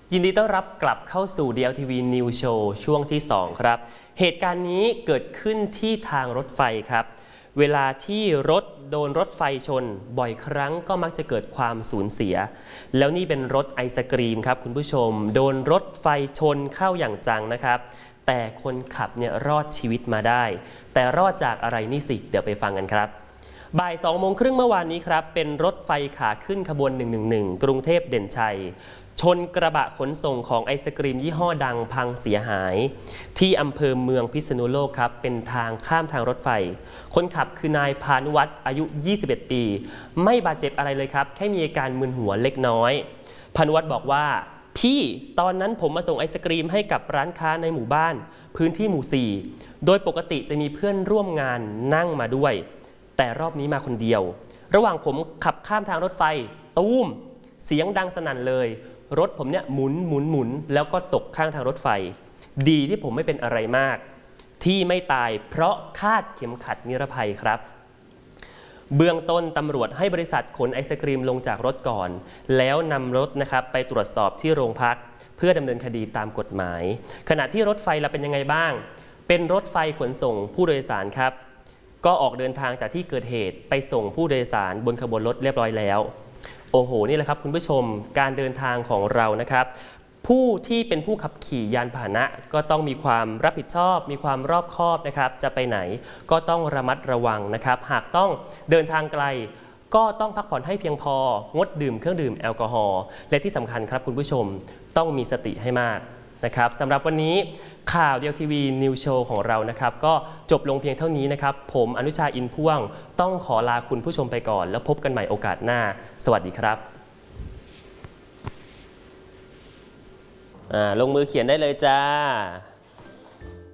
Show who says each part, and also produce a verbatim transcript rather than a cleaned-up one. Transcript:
Speaker 1: ยินดีต้อนรับกลับเข้าสู่ ดี แอล ที วี News Show ช่วงที่สองครับเหตุการณ์นี้เกิดขึ้นที่ทางรถไฟครับเวลาที่รถโดนรถไฟชนบ่อยครั้งก็มักจะเกิดความสูญเสียแล้วนี่เป็นรถไอศกรีมครับคุณผู้ชมโดนรถไฟชนเข้าอย่างจังนะครับแต่คนขับเนี่ยรอดชีวิตมาได้แต่รอดจากอะไรนี่สิเดี๋ยวไปฟังกันครับบ่ายสองโมงครึ่งเมื่อวานนี้ครับเป็นรถไฟขาขึ้นขบวนหนึ่งหนึ่งหนึ่งกรุงเทพเด่นชัยชนกระบะขนส่งของไอศกรีมยี่ห้อดังพังเสียหายที่อำเภอเมืองพิษณุโลกครับเป็นทางข้ามทางรถไฟคนขับคือนายพานุวัฒน์อายุยี่สิบเอ็ดปีไม่บาดเจ็บอะไรเลยครับแค่มีอาการมึนหัวเล็กน้อยพานุวัฒน์บอกว่าพี่ตอนนั้นผมมาส่งไอศกรีมให้กับร้านค้าในหมู่บ้านพื้นที่หมู่สี่โดยปกติจะมีเพื่อนร่วมงานนั่งมาด้วยแต่รอบนี้มาคนเดียวระหว่างผมขับข้ามทางรถไฟตูมเสียงดังสนั่นเลยรถผมเนี่ยหมุนหมุนหมุนแล้วก็ตกข้างทางรถไฟดีที่ผมไม่เป็นอะไรมากที่ไม่ตายเพราะคาดเข็มขัดนิรภัยครับเบื้องต้นตำรวจให้บริษัทขนไอศกรีมลงจากรถก่อนแล้วนำรถนะครับไปตรวจสอบที่โรงพักเพื่อดำเนินคดีตามกฎหมายขณะที่รถไฟเราเป็นยังไงบ้างเป็นรถไฟขนส่งผู้โดยสารครับก็ออกเดินทางจากที่เกิดเหตุไปส่งผู้โดยสารบนขบวนรถเรียบร้อยแล้วโอ้โหนี่แหละครับคุณผู้ชมการเดินทางของเรานะครับผู้ที่เป็นผู้ขับขี่ยานพาหนะก็ต้องมีความรับผิดชอบมีความรอบคอบนะครับจะไปไหนก็ต้องระมัดระวังนะครับหากต้องเดินทางไกลก็ต้องพักผ่อนให้เพียงพองดดื่มเครื่องดื่มแอลกอฮอล์และที่สำคัญครับคุณผู้ชมต้องมีสติให้มากนะครับสำหรับวันนี้ข่าว ดี แอล ที วี News Show ของเรานะครับก็จบลงเพียงเท่านี้นะครับผมอนุชาอินพ่วงต้องขอลาคุณผู้ชมไปก่อนแล้วพบกันใหม่โอกาสหน้าสวัสดีครับลงมือเขียนได้เลยจ้า